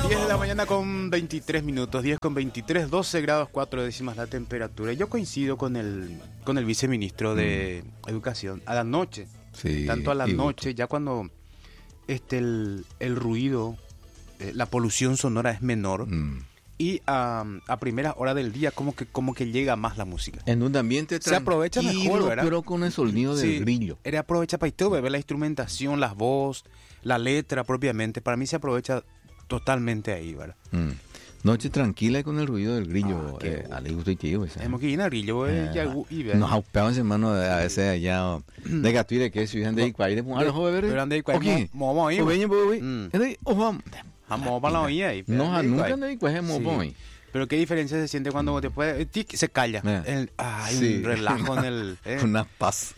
10 de la mañana con 23 minutos, 10 con 23, 12 grados 4 décimas la temperatura. Yo coincido con el viceministro de Educación. A la noche, Sí, tanto a la noche, ya cuando el ruido, la polución sonora es menor, y a primeras horas del día como que llega más la música. En un ambiente se aprovecha mejor, ¿verdad? Pero con el sonido del grillo. Era aprovecha para todo, ver la instrumentación, las voces, la letra propiamente. Para mí se aprovecha totalmente ahí, ¿verdad? Noche tranquila y con el ruido del grillo. Ale gusto y tío. Hemos que ir al grillo, nos aupeamos, hermano, a veces allá de Gatuire, que si de Icuay, de Punjara, joven, pero ande Icuay, mo ahí. Vamos para la oía ahí. No, nunca de Icuay, hemos voy. Pero qué diferencia se siente cuando después se calla. Hay un relajo en el... Una paz.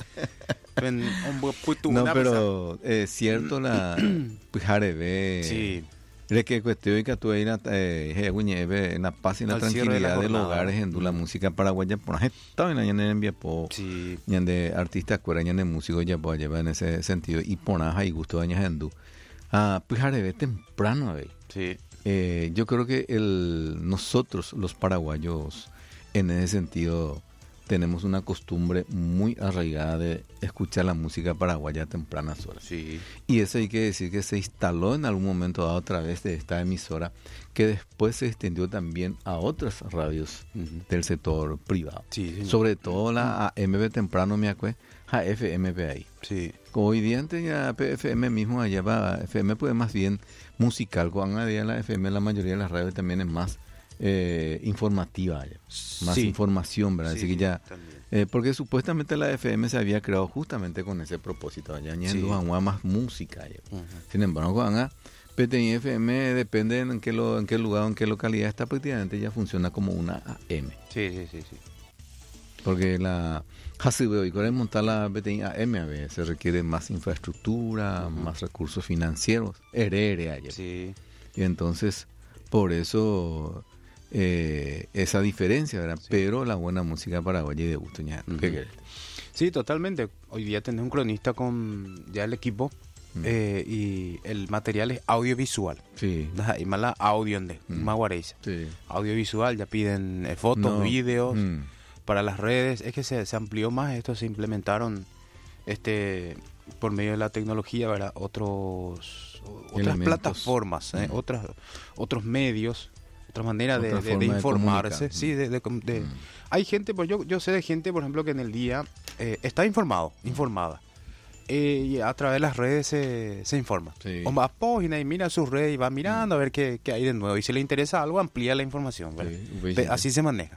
No, pero es cierto la Jarebe. Sí. Es que cuestión es que tú en la paz y la tranquilidad de los hogares en la música paraguaya por ejemplo en la Biapo y en de artistas cuereños de músicos ya puede llevar en ese sentido y por nada y gusto dañas en pues Jarebe temprano sí. Yo creo que nosotros los paraguayos en ese sentido tenemos una costumbre muy arraigada de escuchar la música paraguaya a tempranas horas. Sí. Y eso hay que decir que se instaló en algún momento dado a través de esta emisora, que después se extendió también a otras radios del sector privado. Sí. Sobre todo la AMB temprano, me acuerdo, a FMP ahí. Sí. Hoy día ya FM mismo allá va, FM pues más bien musical, cuando a día la FM la mayoría de las radios también es más informativa, más información, ¿verdad? Así que ya, porque supuestamente la FM se había creado justamente con ese propósito, allá añadiendo más música. Sin embargo, PTI FM depende en qué lugar, en qué localidad está, prácticamente ya funciona como una AM. Sí. Porque la Hasibeo y para montar la PTI AM a veces se requiere más infraestructura, más recursos financieros, allá. Sí. Y entonces, por eso esa diferencia, ¿verdad? Sí. Pero la buena música paraguaya y de gusto, ¿ya? ¿Qué querés? Sí, totalmente. Hoy día tenés un cronista con ya el equipo y el material es audiovisual. Sí. Y más la audio en Maguareiza. Sí. Audiovisual, ya piden fotos, videos para las redes. Es que se amplió más esto, se implementaron por medio de la tecnología, ¿verdad? Otras plataformas, otros medios. Otra manera de informarse, sí, hay gente, pues yo sé de gente, por ejemplo, que en el día está informada, y a través de las redes se informa. Sí. O va a página y mira sus redes y va mirando a ver qué hay de nuevo, y si le interesa algo, amplía la información, sí, así se maneja.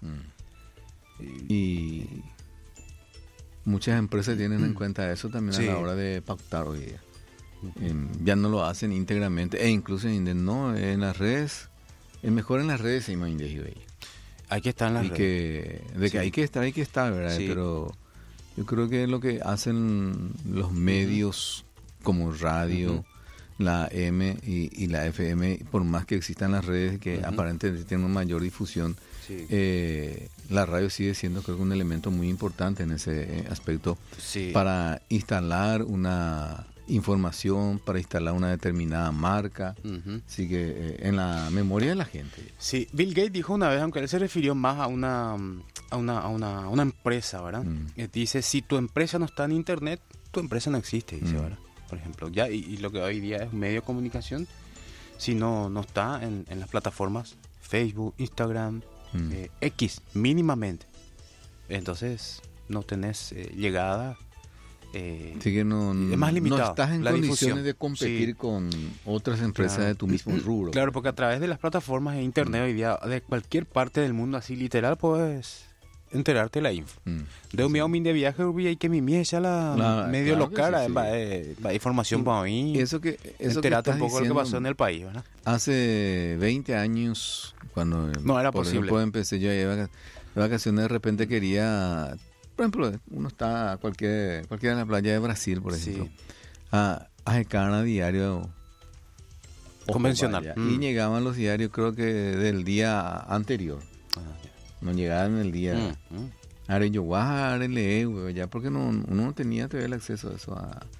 Y muchas empresas tienen en cuenta eso también a la hora de pautar hoy día. Ya no lo hacen íntegramente, e incluso en las redes. Es mejor en las redes, hay que estar en las redes. Que hay que estar, ¿verdad? Sí. Pero yo creo que lo que hacen los medios como radio, la M y la FM, por más que existan las redes que aparentemente tienen una mayor difusión, la radio sigue siendo, creo que, un elemento muy importante en ese aspecto para instalar una información, para instalar una determinada marca, así que en la memoria de la gente. Sí, Bill Gates dijo una vez, aunque él se refirió más a una empresa, ¿verdad? Dice, si tu empresa no está en internet, tu empresa no existe, dice, ¿verdad? Por ejemplo, ya y lo que hoy día es un medio de comunicación, si no está en las plataformas Facebook, Instagram, X, mínimamente, entonces no tenés llegada. Así que no es más limitado. No estás en condiciones de competir con otras empresas de tu mismo rubro. Claro, porque a través de las plataformas de internet hoy día, de cualquier parte del mundo, así literal, puedes enterarte de la info. De un de viaje, hay que mi ya la medio local, la información para mí. Eso que enterarte un poco de lo que pasó en el país, ¿verdad? Hace 20 años, cuando no era posible. Ejemplo, empecé yo de vacaciones, de repente quería... Por ejemplo, uno está cualquiera en la playa de Brasil, por ejemplo, a Ecana diario convencional. Y llegaban los diarios, creo que del día anterior. No llegaban el día. Ahora yo ya porque uno no tenía todavía el acceso a eso, a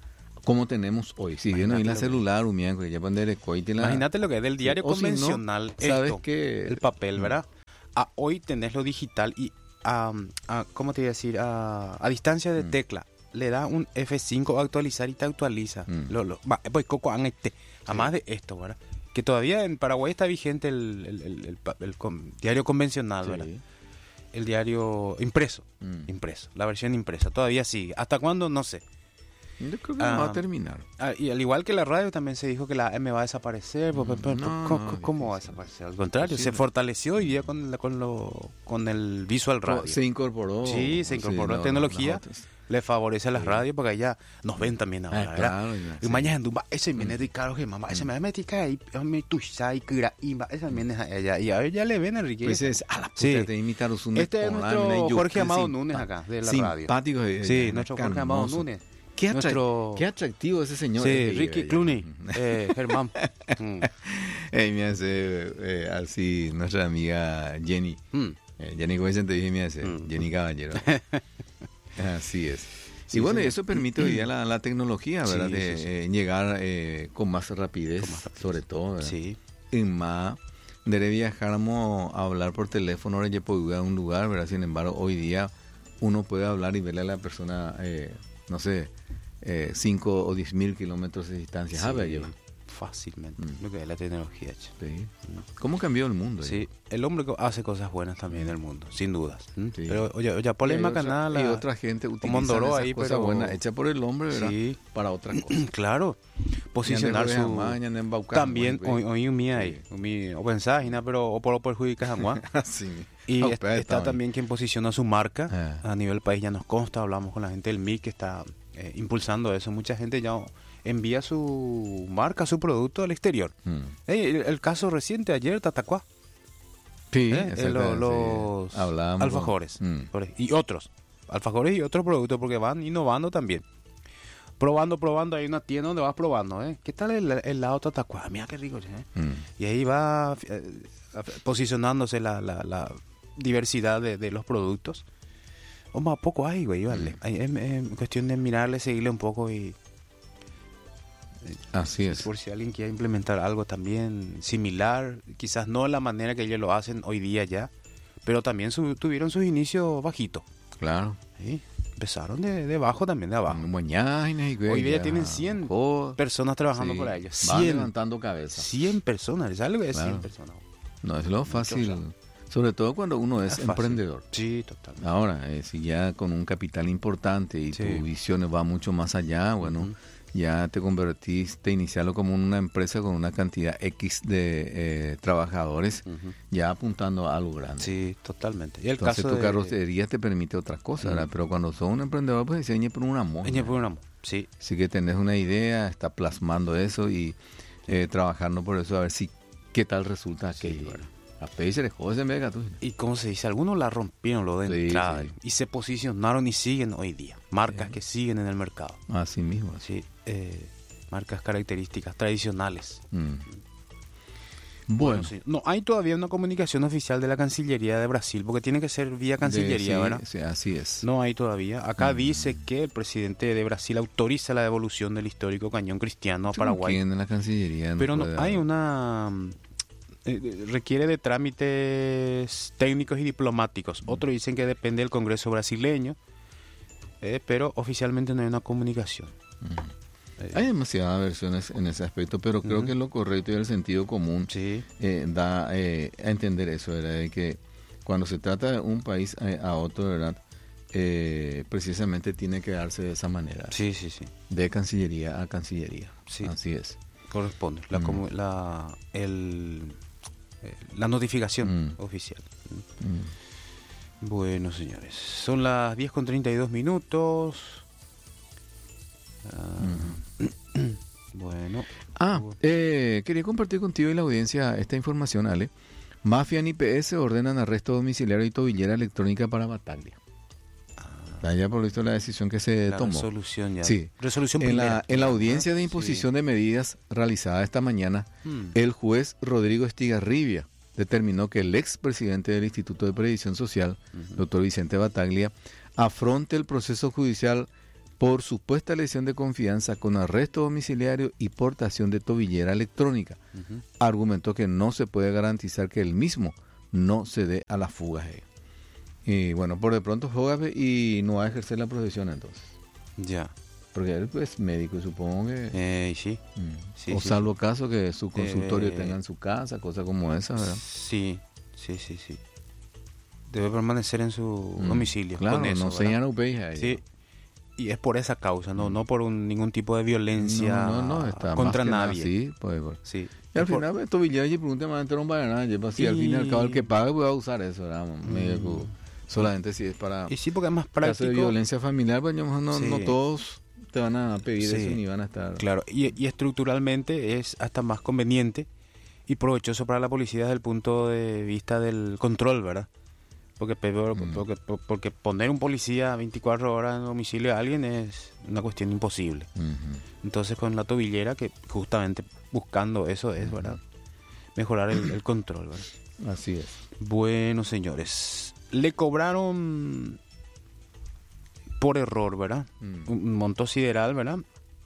como tenemos hoy. Si bien hoy la celular, que ya poner imagínate lo que es del diario convencional, si no, sabes que el papel, ¿verdad? A hoy tenés lo digital y ¿cómo te iba a decir? A distancia de tecla, le da un F5 a actualizar y te actualiza. Pues Coco además de esto, ¿verdad? Que todavía en Paraguay está vigente el diario convencional, ¿verdad? El diario impreso, la versión impresa, todavía sigue. ¿Hasta cuándo? No sé. Yo creo que no va a terminar. Y al igual que la radio también se dijo que la AM va a desaparecer. ¿Cómo va a desaparecer? Al contrario, se fortaleció hoy día con el visual radio. Se incorporó. Sí, se incorporó tecnología. Le favorece a las radios porque allá nos ven también ahora, ¿verdad? Y mañana ese viene de caro que mamá, ese me metica y me tuya y cura y ese viene allá y a ver ya le ven Enrique. Pues es a la puta te imitaron un este es nuestro Jorge Amado Núñez acá de la radio. Simpático. Sí, nuestro Jorge Amado Núñez. Qué atractivo ese señor. Sí, Ricky Clooney, Germán. Me hace así nuestra amiga Jenny. Jenny Goysen te dije, me hace Jenny Caballero. Así es. Sí, y bueno, eso permite hoy día la tecnología, ¿verdad? De llegar con más rapidez, sobre todo, ¿verdad? Sí. Y más, de viajáramos a hablar por teléfono, ahora ya puedo ir a un lugar, ¿verdad? Sin embargo, hoy día uno puede hablar y verle a la persona, no sé, 5 o 10 mil kilómetros de distancia. Sí, fácilmente. Lo que es la tecnología. Sí. ¿Cómo cambió el mundo? Sí, el hombre hace cosas buenas también en el mundo, sin dudas. Sí. Pero oye, Polema Canal y otra gente utiliza esas cosas buenas hechas por el hombre, ¿verdad? Sí. Para otra cosa. Claro. Posicionar su también hoy un mía ahí, o pensás, pero o por perjudicas a Juan. Sí. Y está también quien posiciona su marca a nivel país, ya nos consta, hablamos con la gente del MIC que está impulsando eso. Mucha gente ya envía su marca, su producto al exterior. El caso reciente ayer, Tatacuá. Sí, los alfajores. Y otros. Alfajores y otros productos, porque van innovando también. Probando, hay una tienda donde vas probando. ¿Qué tal el helado Tatacuá? Mira qué rico. Y ahí va posicionándose la diversidad de los productos. Más poco hay, güey, vale. Es cuestión de mirarle, seguirle un poco y... Así es. Por si alguien quiere implementar algo también similar, quizás no de la manera que ellos lo hacen hoy día ya, pero también tuvieron sus inicios bajitos. Claro. Sí, empezaron de abajo también, de abajo. Hoy día tienen 100 personas trabajando para ellos. 100, van levantando cabeza. 100 personas, ¿sabes lo que es 100 personas? No es lo fácil, sobre todo cuando uno es emprendedor. Sí, totalmente. Ahora, si ya con un capital importante y tu visión va mucho más allá, bueno... Ya te convertiste, iniciarlo como una empresa con una cantidad X de trabajadores, ya apuntando a algo grande. Sí, totalmente. Y entonces tu carrocería te permite otras cosas, ¿verdad? Pero cuando sos un emprendedor, pues diseñe por un amor. Sí. Así que tenés una idea, está plasmando eso y trabajando por eso, a ver si qué tal resulta aquello, ¿verdad? Y como se dice, algunos la rompieron lo de entrada y se posicionaron y siguen hoy día. Marcas que siguen en el mercado. Así mismo. Sí, marcas características tradicionales. Bueno, sí. No hay todavía una comunicación oficial de la Cancillería de Brasil, porque tiene que ser vía Cancillería, ¿verdad? Sí, así es. No hay todavía. Acá dice que el presidente de Brasil autoriza la devolución del histórico cañón cristiano a Paraguay. En la Cancillería pero no hay una... requiere de trámites técnicos y diplomáticos. Otros dicen que depende del Congreso brasileño, pero oficialmente no hay una comunicación. Hay demasiadas versiones en ese aspecto, pero creo que lo correcto y el sentido común da a entender eso, ¿verdad? De que cuando se trata de un país a otro, ¿verdad? Precisamente tiene que darse de esa manera. Sí. De Cancillería a Cancillería. Sí. Así es. Corresponde. La notificación oficial. Bueno, señores, son las 10:32. Bueno. Quería compartir contigo y la audiencia esta información, Ale. Mafia en IPS ordenan arresto domiciliario y tobillera electrónica para Bataglia. Ya por visto la decisión que se tomó. Resolución ya. Sí. Resolución en la audiencia de imposición de medidas realizada esta mañana, el juez Rodrigo Estigarribia determinó que el ex presidente del Instituto de Previsión Social, doctor Vicente Bataglia, afronte el proceso judicial por supuesta lesión de confianza con arresto domiciliario y portación de tobillera electrónica. Argumentó que no se puede garantizar que el mismo no se dé a la fuga. Y bueno, por de pronto fuga y no va a ejercer la profesión entonces. Ya. Porque él es médico y supongo que... Sí. O salvo caso que su consultorio tenga en su casa, cosas como esa, ¿verdad? Sí. Debe permanecer en su domicilio. Claro, con eso, no se llama UPI. Sí. Y es por esa causa, no por ningún tipo de violencia está contra más nadie. Sí, pues. Sí. Y al final, esto y pregunta más entero para nada. Si al fin y al cabo el que pague va a usar eso, ¿verdad? Solamente si es para. Y sí, porque es más práctico. Caso de violencia familiar, pues no todos te van a pedir eso ni van a estar. Claro, y estructuralmente es hasta más conveniente y provechoso para la policía desde el punto de vista del control, ¿verdad? Porque poner un policía 24 horas en domicilio de alguien es una cuestión imposible. Entonces con la tobillera, que justamente buscando eso es, ¿verdad? Mejorar el control, ¿verdad? Así es. Bueno, señores, le cobraron por error, ¿verdad? Un monto sideral, ¿verdad?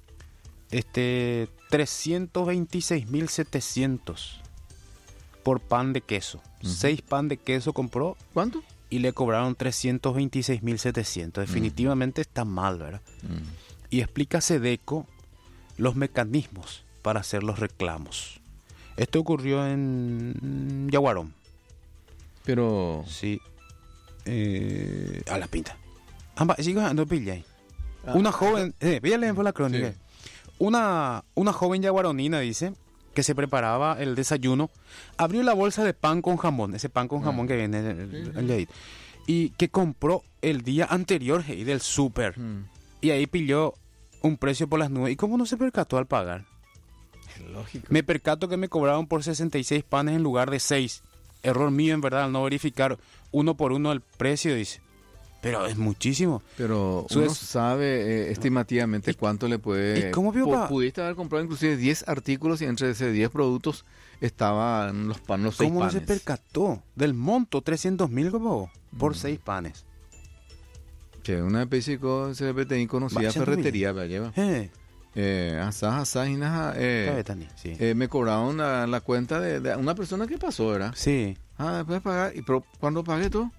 326.700 por pan de queso. 6 pan de queso compró. ¿Cuánto? Y le cobraron 326.700. Definitivamente está mal, ¿verdad? Y explica Sedeco los mecanismos para hacer los reclamos. Esto ocurrió en Yaguarón. Pero... Sí. A la pinta. Sigo ando pilla ahí. Una joven... voy a leer por la crónica. Sí. Una joven yaguaronina dice que se preparaba el desayuno, abrió la bolsa de pan con jamón, ese pan con jamón que viene ahí, y que compró el día anterior del súper, y ahí pilló un precio por las nubes. ¿Y cómo no se percató al pagar? Lógico. Me percato que me cobraron por 66 panes en lugar de 6. Error mío, en verdad, al no verificar uno por uno el precio, dice. Pero es muchísimo. Pero uno sabe estimativamente cuánto le puede... ¿Y cómo vio, pudiste haber comprado inclusive 10 artículos y entre esos 10 productos estaban los 6 panes. ¿Cómo no se percató del monto? 300.000 como por 6 panes. Que una especie de CPTI conocida ferretería, ¿me lleva? Me cobraron la cuenta de una persona que pasó, ¿verdad? Sí. Después de pagar. ¿Pero cuándo pagué tú?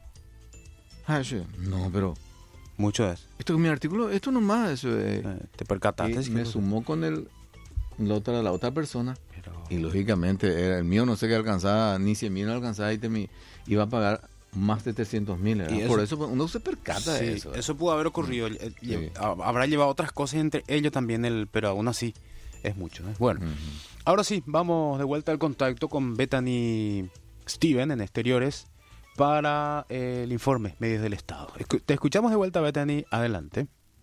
No, pero... Mucho es. Esto es mi artículo, esto nomás. Eso, te percataste. Y me sumó con la otra persona. Y lógicamente, era el mío no sé qué alcanzaba, ni 100.000 no alcanzaba y iba a pagar más de 300.000. Por eso uno se percata de eso. Eso pudo haber ocurrido. Habrá llevado otras cosas, entre ellos también, pero aún así es mucho. Bueno, ahora sí, vamos de vuelta al contacto con Bethany Steven en Exteriores para el informe Medios del Estado. Te escuchamos de vuelta, Bethany, adelante.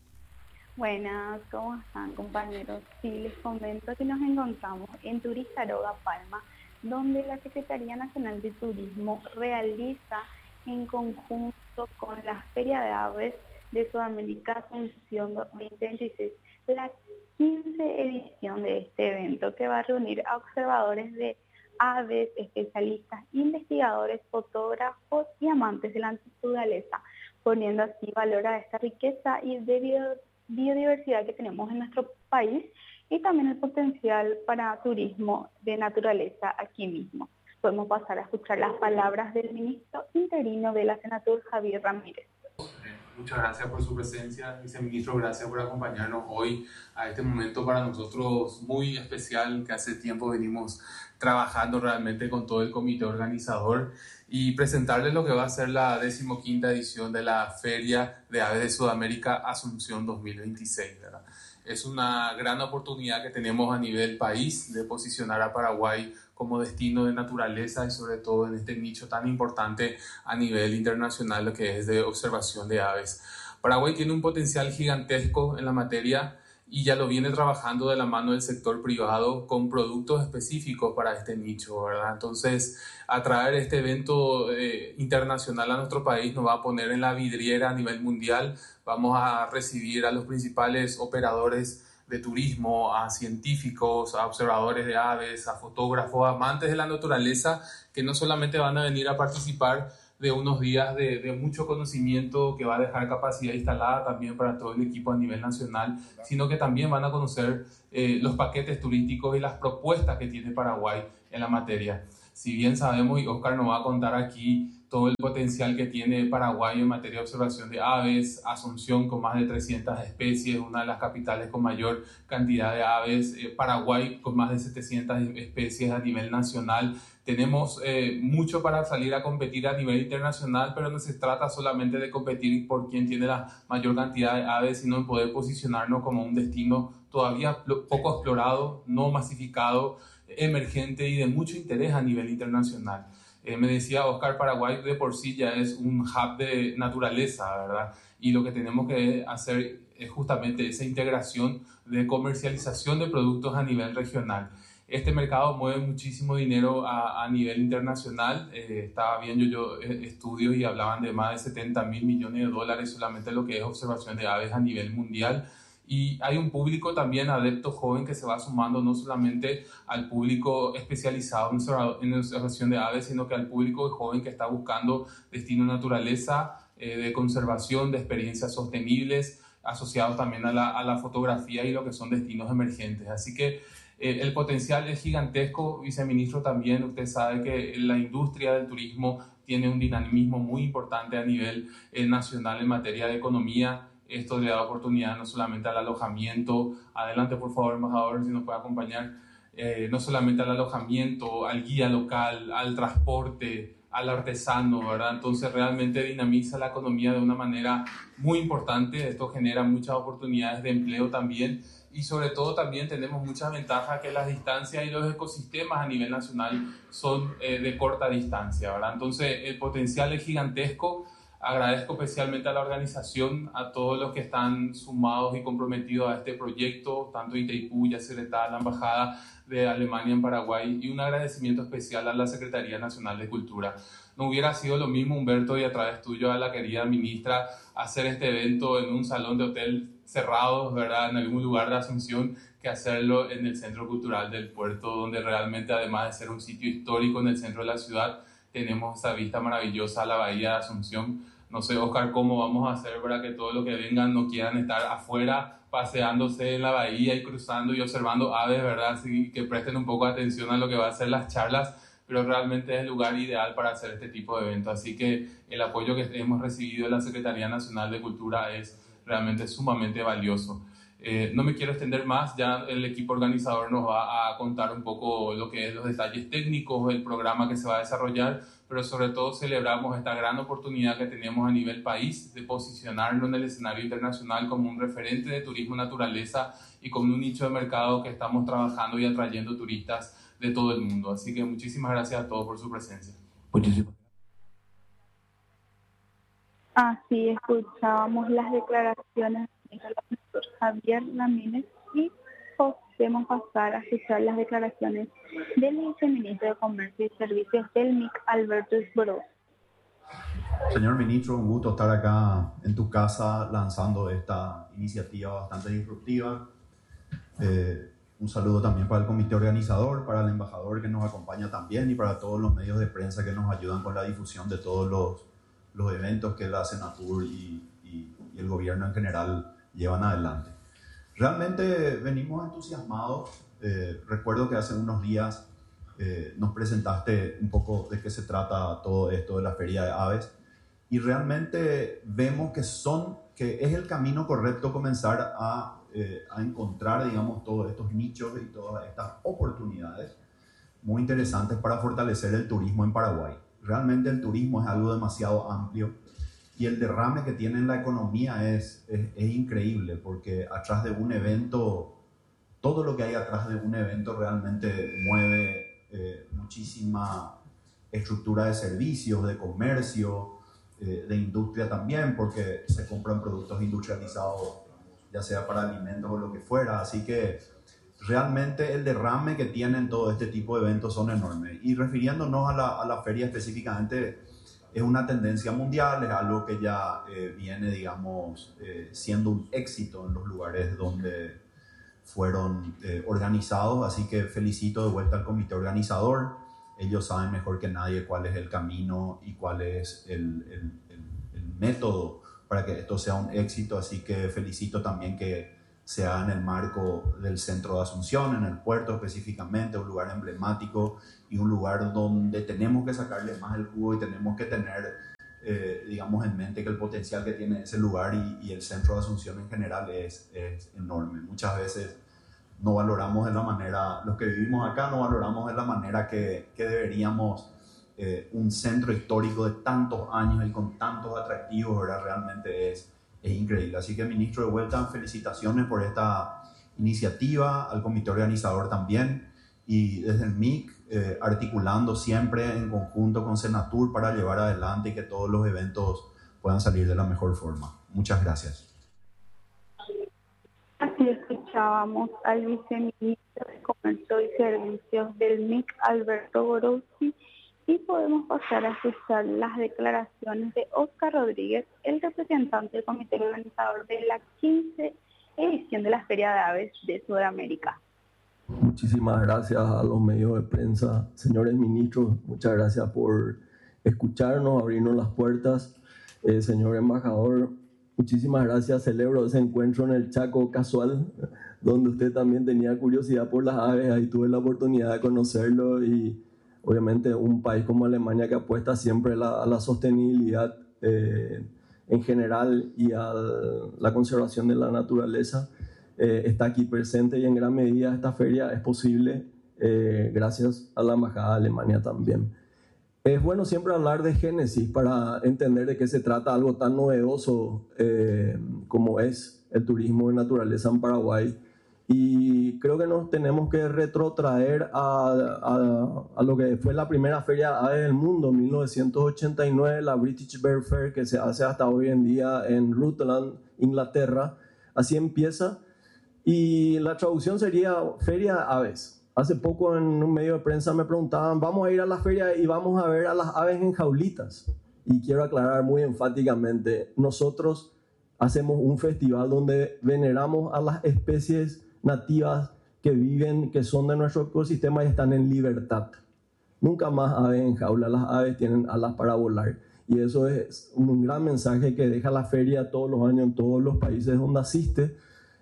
Buenas, ¿cómo están, compañeros? Sí, les comento que nos encontramos en Turizaroga, Palma, donde la Secretaría Nacional de Turismo realiza en conjunto con la Feria de Aves de Sudamérica Asunción 2026 la 15 edición de este evento, que va a reunir a observadores de aves, especialistas, investigadores, fotógrafos y amantes de la naturaleza, poniendo así valor a esta riqueza y de biodiversidad que tenemos en nuestro país y también el potencial para turismo de naturaleza aquí mismo. Podemos pasar a escuchar las palabras del ministro interino de la Senatur, Javier Ramírez. Muchas gracias por su presencia, viceministro, gracias por acompañarnos hoy a este momento para nosotros muy especial, que hace tiempo venimos trabajando realmente con todo el comité organizador y presentarles lo que va a ser la 15ª edición de la Feria de Aves de Sudamérica Asunción 2026, ¿verdad? Es una gran oportunidad que tenemos a nivel país de posicionar a Paraguay como destino de naturaleza y sobre todo en este nicho tan importante a nivel internacional, lo que es de observación de aves. Paraguay tiene un potencial gigantesco en la materia y ya lo viene trabajando de la mano del sector privado con productos específicos para este nicho, ¿verdad? Entonces, atraer este evento internacional a nuestro país nos va a poner en la vidriera a nivel mundial. Vamos a recibir a los principales operadores de turismo, a científicos, a observadores de aves, a fotógrafos, a amantes de la naturaleza, que no solamente van a venir a participar de unos días de mucho conocimiento que va a dejar capacidad instalada también para todo el equipo a nivel nacional, sino que también van a conocer los paquetes turísticos y las propuestas que tiene Paraguay en la materia. Si bien sabemos, y Oscar nos va a contar aquí, todo el potencial que tiene Paraguay en materia de observación de aves, Asunción con más de 300 especies, una de las capitales con mayor cantidad de aves, Paraguay con más de 700 especies a nivel nacional. Tenemos mucho para salir a competir a nivel internacional, pero no se trata solamente de competir por quién tiene la mayor cantidad de aves, sino en poder posicionarnos como un destino todavía poco explorado, no masificado, emergente y de mucho interés a nivel internacional. Me decía Oscar, Paraguay de por sí ya es un hub de naturaleza, ¿verdad? Y lo que tenemos que hacer es justamente esa integración de comercialización de productos a nivel regional. Este mercado mueve muchísimo dinero a nivel internacional. Estaba viendo yo estudios y hablaban de más de 70.000 millones de dólares solamente lo que es observación de aves a nivel mundial. Y hay un público también adepto joven que se va sumando no solamente al público especializado en observación de aves, sino que al público joven que está buscando destino naturaleza, de conservación, de experiencias sostenibles, asociados también a la fotografía y lo que son destinos emergentes. Así que el potencial es gigantesco, viceministro. También usted sabe que la industria del turismo tiene un dinamismo muy importante a nivel nacional en materia de economía. Esto le da oportunidad no solamente al alojamiento, adelante por favor embajador si nos puede acompañar, no solamente al alojamiento, al guía local, al transporte, al artesano, ¿verdad? Entonces realmente dinamiza la economía de una manera muy importante. Esto genera muchas oportunidades de empleo también y sobre todo también tenemos muchas ventajas que las distancias y los ecosistemas a nivel nacional son de corta distancia, ¿verdad? Entonces el potencial es gigantesco. Agradezco especialmente a la organización, a todos los que están sumados y comprometidos a este proyecto, tanto Itaipú, Yacyretá, la Embajada de Alemania en Paraguay, y un agradecimiento especial a la Secretaría Nacional de Cultura. No hubiera sido lo mismo, Humberto, y a través tuyo a la querida ministra, hacer este evento en un salón de hotel cerrado, ¿verdad?, en algún lugar de Asunción, que hacerlo en el Centro Cultural del Puerto, donde realmente, además de ser un sitio histórico en el centro de la ciudad, tenemos esa vista maravillosa a la bahía de Asunción. No sé, Oscar, cómo vamos a hacer para que todos los que vengan no quieran estar afuera paseándose en la bahía y cruzando y observando aves, ¿verdad? Así que presten un poco de atención a lo que va a ser las charlas, pero realmente es el lugar ideal para hacer este tipo de eventos. Así que el apoyo que hemos recibido de la Secretaría Nacional de Cultura es realmente sumamente valioso. No me quiero extender más, ya el equipo organizador nos va a contar un poco lo que es los detalles técnicos, el programa que se va a desarrollar, pero sobre todo celebramos esta gran oportunidad que tenemos a nivel país de posicionarnos en el escenario internacional como un referente de turismo naturaleza y con un nicho de mercado que estamos trabajando y atrayendo turistas de todo el mundo. Así que muchísimas gracias a todos por su presencia. Así escuchábamos las declaraciones del profesor Javier Ramírez y podemos pasar a escuchar las declaraciones del viceministro de Comercio y Servicios del MIC, Alberto Esborós. Señor ministro, un gusto estar acá en tu casa lanzando esta iniciativa bastante disruptiva. Un saludo también para el comité organizador, para el embajador que nos acompaña también y para todos los medios de prensa que nos ayudan con la difusión de todos los eventos que la Senatur y el gobierno en general llevan adelante. Realmente venimos entusiasmados. Recuerdo que hace unos días nos presentaste un poco de qué se trata todo esto de la Feria de Aves y realmente vemos que es el camino correcto comenzar a encontrar, digamos, todos estos nichos y todas estas oportunidades muy interesantes para fortalecer el turismo en Paraguay. Realmente el turismo es algo demasiado amplio y el derrame que tiene en la economía es increíble, porque atrás de un evento, todo lo que hay atrás de un evento realmente mueve muchísima estructura de servicios, de comercio, de industria también, porque se compran productos industrializados, ya sea para alimentos o lo que fuera. Así que realmente el derrame que tienen todo este tipo de eventos son enormes. Y refiriéndonos a la feria específicamente, es una tendencia mundial, es algo que ya viene, digamos, siendo un éxito en los lugares donde fueron organizados. Así que felicito de vuelta al comité organizador. ellos saben mejor que nadie cuál es el camino y cuál es el método para que esto sea un éxito, así que felicito también que sea en el marco del centro de Asunción, en el puerto específicamente, un lugar emblemático y un lugar donde tenemos que sacarle más el jugo y tenemos que tener, digamos, en mente que el potencial que tiene ese lugar y el centro de Asunción en general es enorme. Muchas veces no valoramos de la manera, los que vivimos acá no valoramos de la manera que deberíamos un centro histórico de tantos años y con tantos atractivos, ¿verdad? Realmente es increíble. Así que, ministro, de vuelta, felicitaciones por esta iniciativa, al comité organizador también, y desde el MIC articulando siempre en conjunto con Senatur para llevar adelante y que todos los eventos puedan salir de la mejor forma. Muchas gracias. Así escuchábamos al viceministro de Comercio y Servicios del MIC, Alberto Borowski, y podemos pasar a escuchar las declaraciones de Oscar Rodríguez, el representante del comité organizador de la 15 edición de la Feria de Aves de Sudamérica. Muchísimas gracias a los medios de prensa, señores ministros, muchas gracias por escucharnos, abrirnos las puertas. Señor embajador, muchísimas gracias, celebro ese encuentro en el Chaco casual, donde usted también tenía curiosidad por las aves, ahí tuve la oportunidad de conocerlo y obviamente un país como Alemania que apuesta siempre a la sostenibilidad en general y a la conservación de la naturaleza, está aquí presente y en gran medida esta feria es posible gracias a la Embajada de Alemania también. Es bueno siempre hablar de génesis para entender de qué se trata algo tan novedoso como es el turismo de naturaleza en Paraguay. Y creo que nos tenemos que retrotraer a lo que fue la primera feria de aves del mundo, 1989, la British Bird Fair, que se hace hasta hoy en día en Rutland, Inglaterra. Así empieza. Y la traducción sería Feria de Aves. Hace poco en un medio de prensa me preguntaban, vamos a ir a la feria y vamos a ver a las aves en jaulitas. Y quiero aclarar muy enfáticamente, nosotros hacemos un festival donde veneramos a las especies nativas que viven, que son de nuestro ecosistema y están en libertad. Nunca más aves en jaula, las aves tienen alas para volar. Y eso es un gran mensaje que deja la feria todos los años en todos los países donde asiste.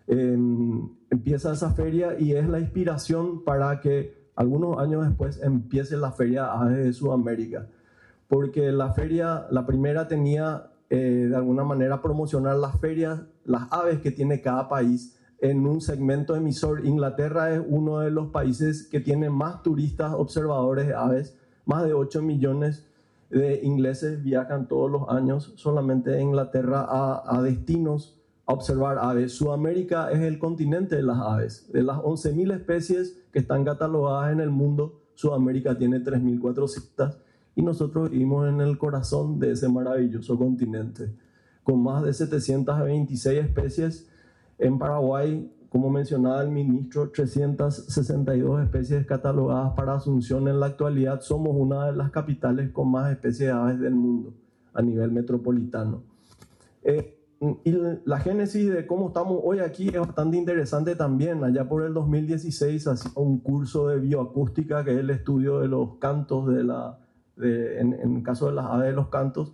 Empieza esa feria y es la inspiración para que algunos años después empiece la Feria Aves de Sudamérica. Porque la feria, la primera tenía de alguna manera promocionar las ferias, las aves que tiene cada país en un segmento emisor. Inglaterra es uno de los países que tiene más turistas observadores de aves, más de 8 millones de ingleses viajan todos los años solamente de Inglaterra a destinos a observar aves. Sudamérica es el continente de las aves. De las 11.000 especies que están catalogadas en el mundo, Sudamérica tiene 3.400 y nosotros vivimos en el corazón de ese maravilloso continente. Con más de 726 especies, en Paraguay, como mencionaba el ministro, 362 especies catalogadas para Asunción. En la actualidad somos una de las capitales con más especies de aves del mundo a nivel metropolitano. Y la génesis de cómo estamos hoy aquí es bastante interesante también. Allá por el 2016 hacía un curso de bioacústica, que es el estudio de los cantos, en el caso de las aves, de los cantos.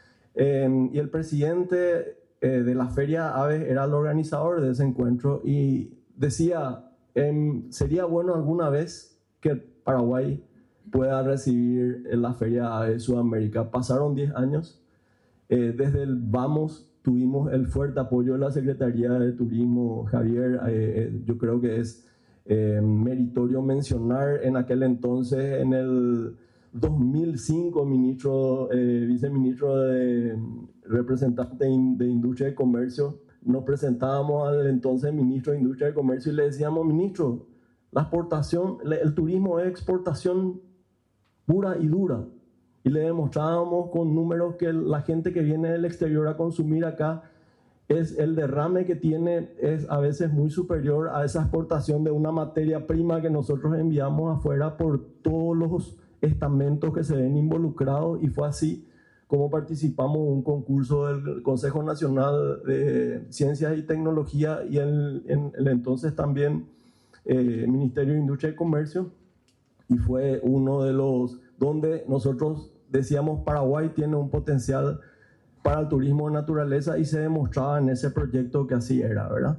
Y el presidente de la Feria Aves era el organizador de ese encuentro y decía, sería bueno alguna vez que Paraguay pueda recibir la Feria Aves de Sudamérica. Pasaron 10 años, desde el vamos tuvimos el fuerte apoyo de la Secretaría de Turismo. Javier, yo creo que es meritorio mencionar en aquel entonces, en el 2005, viceministro de representante de Industria y Comercio, nos presentábamos al entonces ministro de Industria y Comercio y le decíamos, ministro, la exportación, el turismo es exportación pura y dura. Y le demostrábamos con números que la gente que viene del exterior a consumir acá, el derrame que tiene es a veces muy superior a esa exportación de una materia prima que nosotros enviamos afuera por todos los estamentos que se ven involucrados, y fue así como participamos en un concurso del Consejo Nacional de Ciencias y Tecnología y en el entonces también Ministerio de Industria y Comercio, y fue uno de los donde nosotros decíamos Paraguay tiene un potencial para el turismo de naturaleza, y se demostraba en ese proyecto que así era, ¿verdad?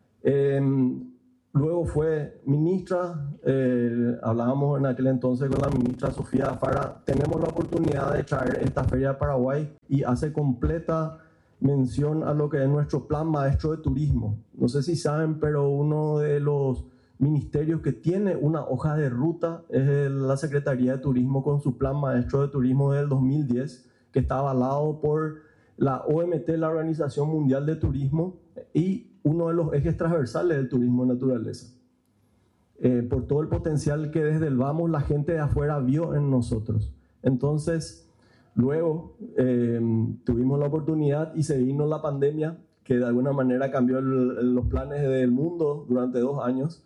Luego fue ministra, hablábamos en aquel entonces con la ministra Sofía Fara, tenemos la oportunidad de traer esta feria a Paraguay, y hace completa mención a lo que es nuestro plan maestro de turismo. No sé si saben, pero uno de los ministerios que tiene una hoja de ruta es la Secretaría de Turismo, con su plan maestro de turismo del 2010, que está avalado por la OMT, la Organización Mundial de Turismo, y uno de los ejes transversales del turismo de naturaleza. Por todo el potencial que desde el vamos la gente de afuera vio en nosotros. Entonces, luego tuvimos la oportunidad y se vino la pandemia, que de alguna manera cambió los planes del mundo durante 2 años.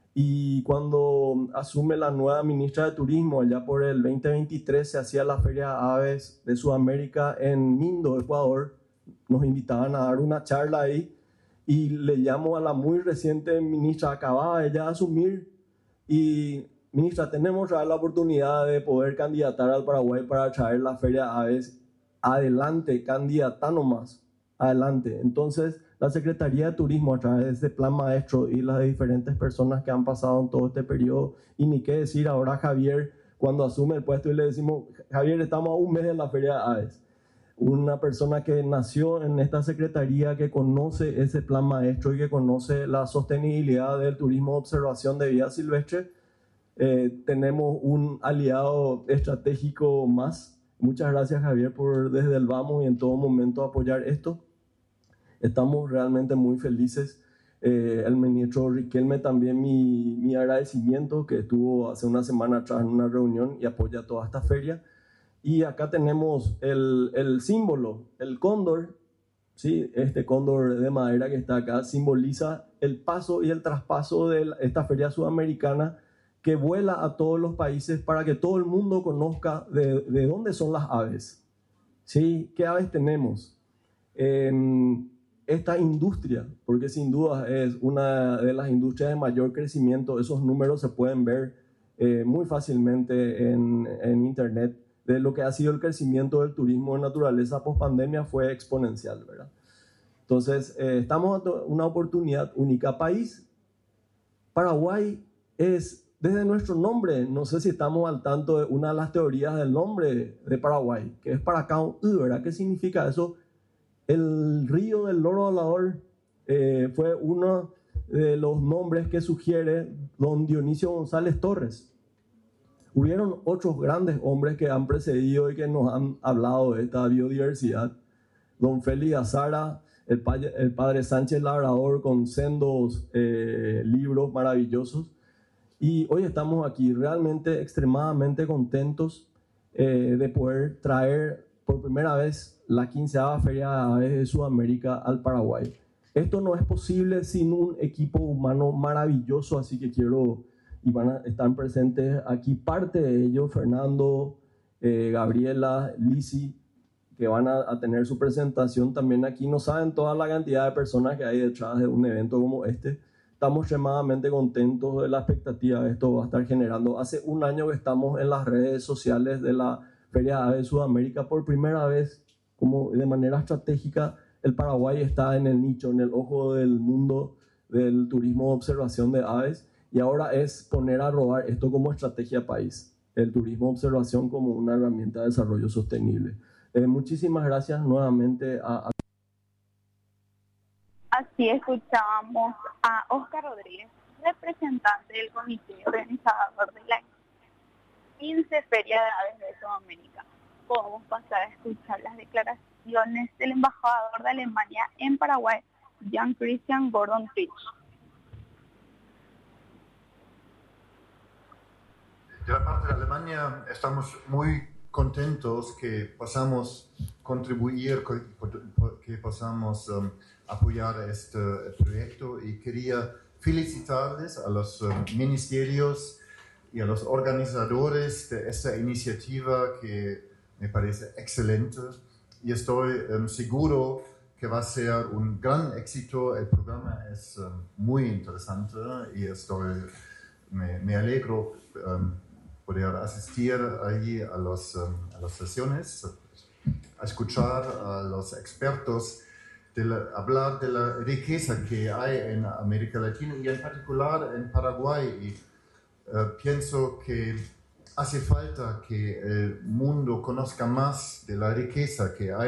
Y cuando asume la nueva ministra de Turismo, allá por el 2023, se hacía la Feria Aves de Sudamérica en Mindo, Ecuador. Nos invitaban a dar una charla ahí, y le llamo a la muy reciente ministra, acababa ella de asumir, y ministra, tenemos la oportunidad de poder candidatar al Paraguay para traer la Feria Aves. Adelante, candidata nomás, adelante. Entonces, la Secretaría de Turismo, a través de este plan maestro y las diferentes personas que han pasado en todo este periodo, y ni qué decir ahora Javier, cuando asume el puesto y le decimos, Javier, estamos a 1 mes de la Feria Aves. Una persona que nació en esta secretaría, que conoce ese plan maestro y que conoce la sostenibilidad del turismo de observación de vida silvestre. Tenemos un aliado estratégico más. Muchas gracias, Javier, por desde el vamos y en todo momento apoyar esto. Estamos realmente muy felices. El ministro Riquelme también mi agradecimiento, que estuvo hace una semana atrás en una reunión y apoya toda esta feria. Y acá tenemos el símbolo, el cóndor, ¿sí? Este cóndor de madera que está acá simboliza el paso y el traspaso de esta feria sudamericana, que vuela a todos los países para que todo el mundo conozca de dónde son las aves, ¿sí? ¿Qué aves tenemos? Esta industria, porque sin duda es una de las industrias de mayor crecimiento, esos números se pueden ver muy fácilmente en internet, de lo que ha sido el crecimiento del turismo de naturaleza post pandemia fue exponencial, ¿verdad? Entonces, estamos ante una oportunidad única. País, Paraguay es, desde nuestro nombre, no sé si estamos al tanto de una de las teorías del nombre de Paraguay, que es Paracao, ¿verdad? ¿Qué significa eso? El río del loro hablador fue uno de los nombres que sugiere don Dionisio González Torres. Hubieron otros grandes hombres que han precedido y que nos han hablado de esta biodiversidad. Don Félix Azara, el padre Sánchez Labrador, con sendos libros maravillosos. Y hoy estamos aquí realmente extremadamente contentos de poder traer por primera vez la 15ª Feria de Aves de Sudamérica al Paraguay. Esto no es posible sin un equipo humano maravilloso, así que quiero... y van a estar presentes aquí parte de ellos, Fernando, Gabriela, Lisi, que van a tener su presentación también aquí. No saben toda la cantidad de personas que hay detrás de un evento como este. Estamos extremadamente contentos de la expectativa que esto va a estar generando. Hace 1 año que estamos en las redes sociales de la Feria de Aves de Sudamérica. Por primera vez, como de manera estratégica, el Paraguay está en el nicho, en el ojo del mundo del turismo de observación de aves. Y ahora es poner a rodar esto como estrategia país, el turismo de observación como una herramienta de desarrollo sostenible. Muchísimas gracias nuevamente a... Así escuchábamos a Oscar Rodríguez, representante del comité organizador de la 15 Feria de Aves de Sudamérica. Podemos pasar a escuchar las declaraciones del embajador de Alemania en Paraguay, Jan Christian Gordon Fitch. De la parte de Alemania estamos muy contentos que podamos contribuir, que podamos apoyar este proyecto, y quería felicitarles a los ministerios y a los organizadores de esta iniciativa, que me parece excelente, y estoy seguro que va a ser un gran éxito. El programa es muy interesante y me alegro poder asistir allí a las sesiones, a escuchar a los expertos hablar de la riqueza que hay en América Latina y en particular en Paraguay. Y pienso que hace falta que el mundo conozca más de la riqueza que hay